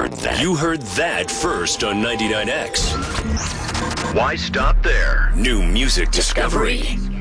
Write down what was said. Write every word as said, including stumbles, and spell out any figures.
heard that. You heard that first on ninety-nine X. Why stop there? New music discovery.